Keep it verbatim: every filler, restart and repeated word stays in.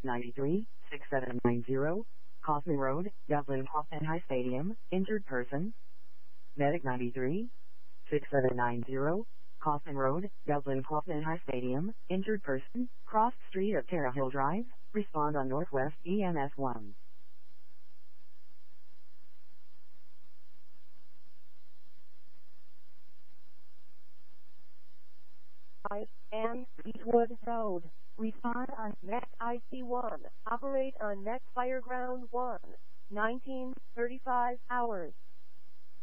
ninety-three, six seven nine zero, Kaufman Road, Dublin Kaufman High Stadium, injured person. Medic ninety-three, six seven nine zero, Kaufman Road, Dublin Kaufman High Stadium, injured person, crossed street of Tara Hill Drive, respond on Northwest E M S one. and Beechwood Road. Respond on Next I C one. Operate on Next Fireground one. nineteen thirty-five hours.